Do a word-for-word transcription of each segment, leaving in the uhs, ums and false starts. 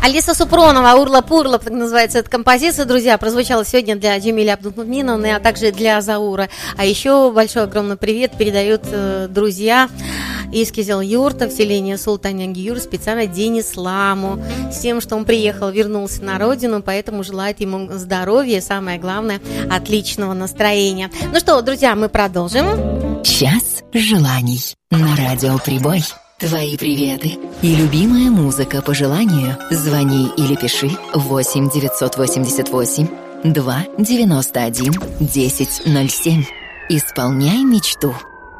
Алиса Супронова, «Урла-пурла», так называется эта композиция, друзья, прозвучала сегодня для Джемили Абдулмуминовны, а также для Заура. А еще большой огромный привет передают э, друзья из Кизил-Юрта в селении Султан-Янгиюр специально Денис Ламу с тем, что он приехал, вернулся на родину, поэтому желает ему здоровья и, самое главное, отличного настроения. Ну что, друзья, мы продолжим. Час желаний на радио Прибой. Твои приветы и любимая музыка по желанию. Звони или пиши восемь девятьсот восемьдесят восемь два девяносто один десять ноль семь. Исполняй мечту.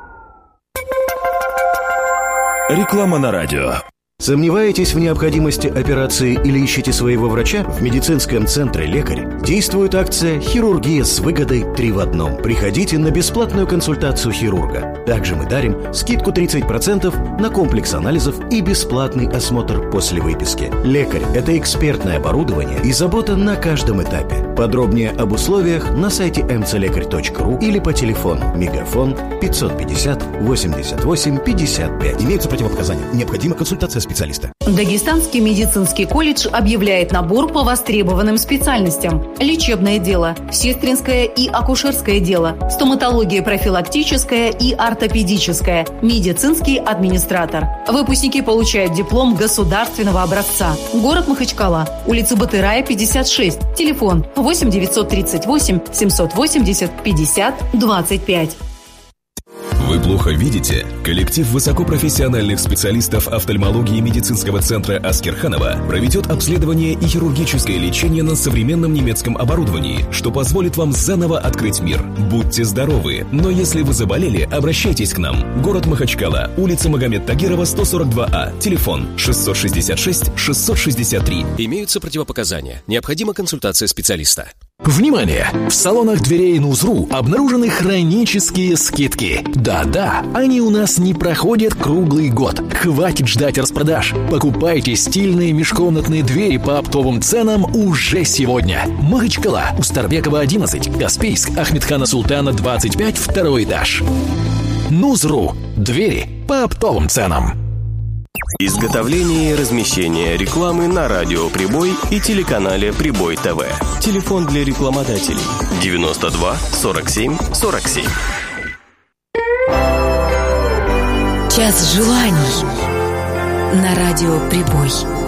Реклама на радио. Сомневаетесь в необходимости операции или ищете своего врача? В медицинском центре «Лекарь» действует акция «Хирургия с выгодой три в одном». Приходите на бесплатную консультацию хирурга. Также мы дарим скидку тридцать процентов на комплекс анализов и бесплатный осмотр после выписки. «Лекарь» — это экспертное оборудование и забота на каждом этапе. Подробнее об условиях на сайте эм цэ лекарь точка ру или по телефону мегафон пятьсот пятьдесят восемьдесят восемь пятьдесят пять. Имеются противопоказания. Необходима консультация специалиста. Дагестанский медицинский колледж объявляет набор по востребованным специальностям: лечебное дело, сестринское и акушерское дело, стоматология профилактическая и ортопедическая, медицинский администратор. Выпускники получают диплом государственного образца. Город Махачкала, улица Батырая, пятьдесят шесть, телефон восемь девятьсот тридцать восемь семьсот восемьдесят пятьдесят двадцать пять. Вы плохо видите? Коллектив высокопрофессиональных специалистов офтальмологии медицинского центра Аскерханова проведет обследование и хирургическое лечение на современном немецком оборудовании, что позволит вам заново открыть мир. Будьте здоровы, но если вы заболели, обращайтесь к нам. Город Махачкала, улица Магомед Тагирова, сто сорок два А, телефон шестьсот шестьдесят шесть шестьсот шестьдесят три. Имеются противопоказания. Необходима консультация специалиста. Внимание! В салонах дверей Нузру обнаружены хронические скидки. Да-да, они у нас не проходят круглый год. Хватит ждать распродаж. Покупайте стильные межкомнатные двери по оптовым ценам уже сегодня. Махачкала, Устарбекова, одиннадцать, Каспийск, Ахмедхана Султана, двадцать пять, второй этаж. Нузру. Двери по оптовым ценам. Изготовление и размещение рекламы на радио Прибой и телеканале Прибой ТВ. Телефон для рекламодателей девяносто два сорок семь сорок семь. Час желаний на радио Прибой.